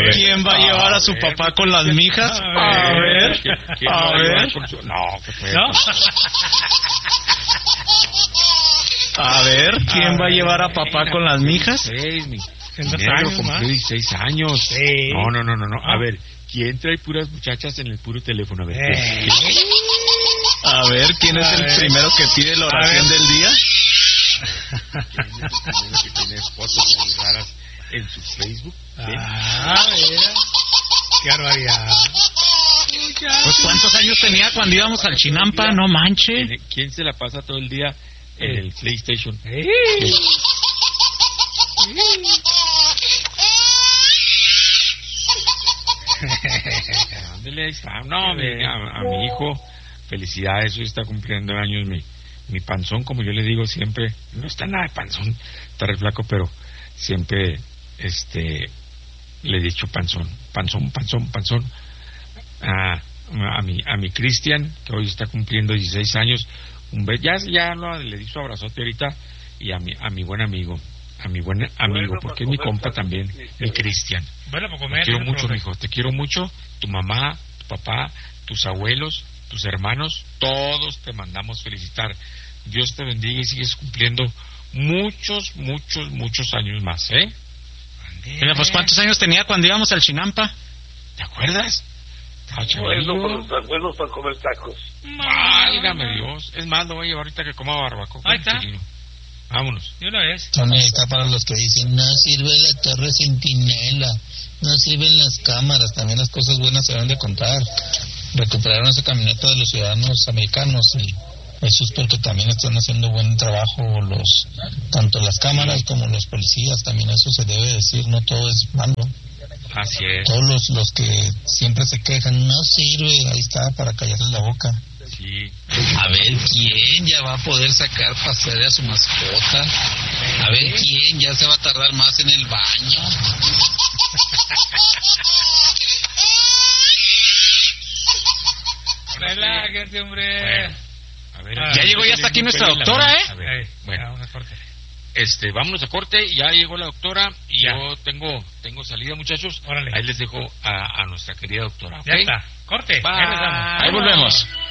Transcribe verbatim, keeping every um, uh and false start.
ver. ¿Quién va a llevar a, a su ver. papá con las mijas? A ver. ¿Quién a va ver. A con su... No, que fue. ¿No? A ver, ¿quién a va a llevar a papá con las mijas? Seis, mi. En dos años, cumplió dieciséis años. Sí. No, no, no, no, no. A ver, ¿quién trae puras muchachas en el puro teléfono? A ver. Eh. A ver, ¿quién es a el ver. primero que pide la oración del día? ¿Quién es el primero que tiene fotos muy raras en su Facebook? ¿Sí? Ah, mira. Qué barbaridad. Pues ¿cuántos años tenía cuando íbamos al Chinampa? No manche. ¿Quién se la pasa todo el día en eh. el PlayStation? Eh. ¿Sí? Ándale, ahí está. No, mi, a, a mi hijo, felicidades, hoy está cumpliendo años mi, mi panzón, como yo le digo siempre, no está nada de panzón, está re flaco, pero siempre este le he dicho panzón, panzón, panzón, panzón. A, a mi, a mi Cristian, que hoy está cumpliendo dieciséis años, un be- ya, ya no, le di su abrazote ahorita, y a mi, a mi buen amigo. A mi buen amigo, bueno, porque es mi compa también, mi Cristian. Bueno, para comer. Te quiero mucho, mijo, te quiero mucho. Tu mamá, tu papá, tus abuelos, tus hermanos, todos te mandamos felicitar. Dios te bendiga y sigues cumpliendo muchos, muchos, muchos años más, ¿eh? Mira, pues ¿cuántos años tenía cuando íbamos al Chinampa? ¿Te acuerdas? Bueno, buenos, buenos para comer tacos. Válgame Dios. Es más, lo voy a llevar ahorita que coma barbacoa. Ahí está. Vámonos. ¿Y una vez? Tony, está para los que dicen, no sirve la torre centinela, no sirven las cámaras, también las cosas buenas se deben de contar. Recuperaron esa camioneta de los ciudadanos americanos y eso es porque también están haciendo buen trabajo los tanto las cámaras como los policías, también eso se debe decir, no todo es malo. Así es. Todos los, los que siempre se quejan, no sirve, ahí está, para callarles la boca. Sí. A ver quién ya va a poder sacar pasear a su mascota. A ver quién ya se va a tardar más en el baño. Relájate, hombre. Bueno, a ver, ah, ya llegó, ya está aquí nuestra doctora, ¿eh? A ver, bueno, vamos a corte. Este, vámonos a corte, ya llegó la doctora y ya. yo tengo tengo salida, muchachos. Órale. Ahí les dejo a, a nuestra querida doctora, ¿okay? Ya está, corte. Bye. Ahí, ahí volvemos.